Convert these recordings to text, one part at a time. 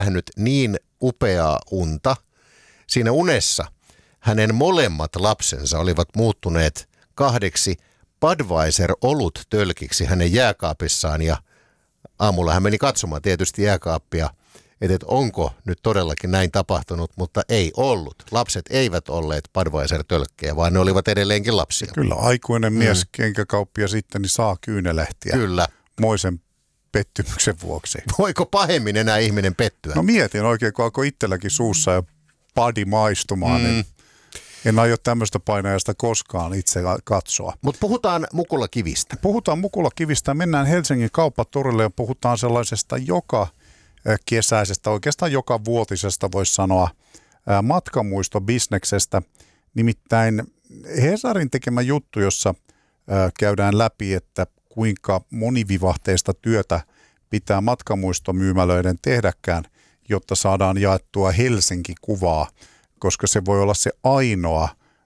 nähnyt niin upeaa unta. Siinä unessa hänen molemmat lapsensa olivat muuttuneet 2 Budweiser-oluttölkiksi hänen jääkaapissaan ja aamulla hän meni katsomaan tietysti jääkaappia, että onko nyt todellakin näin tapahtunut, mutta ei ollut. Lapset eivät olleet Budweiser-tölkkejä, vaan ne olivat edelleenkin lapsia. Kyllä, aikuinen mies kenkäkauppia sitten niin saa kyynelehtiä. Kyllä. Moisen pettymyksen vuoksi. Voiko pahemmin enää ihminen pettyä? No mietin oikein, kun alkoi itselläkin suussa ja padi maistumaan, niin en aio tämmöistä painajasta koskaan itse katsoa. Mutta puhutaan Mukulakivistä. Puhutaan Mukulakivistä. Mennään Helsingin kauppatorille ja puhutaan sellaisesta joka kesäisestä, oikeastaan joka vuotisesta voisi sanoa matkamuistobisneksestä. Nimittäin Hesarin tekemä juttu, jossa käydään läpi, että kuinka monivivahteista työtä pitää matkamuistomyymälöiden tehdäkään, jotta saadaan jaettua Helsinki-kuvaa, koska se voi olla se ainoa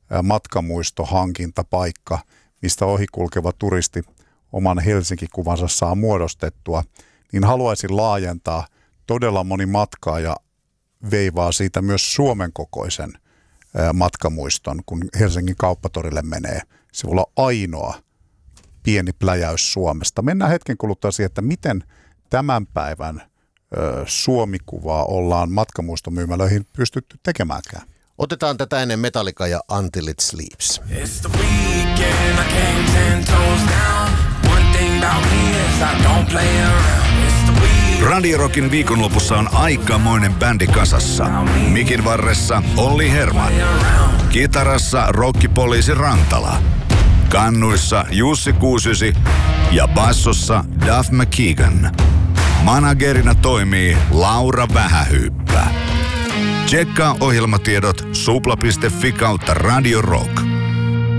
matkamuistohankintapaikka, mistä ohikulkeva turisti oman Helsinki-kuvansa saa muodostettua, niin haluaisin laajentaa. Todella moni matkaaja veivaa siitä myös Suomen kokoisen matkamuiston, kun Helsingin kauppatorille menee. Se voi olla ainoa pieni pläjäys Suomesta. Mennään hetken kuluttua siihen, että miten tämän päivän Suomi-kuvaa ollaan matkamuistomyymälöihin pystytty tekemäänkään. Otetaan tätä ennen Metallica ja Until It Sleeps. It's the weekend, I came 10 toes down. One thing about me is I don't play around. It's the weekend. Radio Rockin viikonlopussa on aikamoinen bändi kasassa. Mikin varressa Olli Herman. Kitarassa rokkipoliisi Rantala. Kannuissa Jussi Kuusysi ja bassossa Duff McKagan. Managerina toimii Laura Vähähyyppä. Tsekkaa ohjelmatiedot supla.fi/Radio Rock.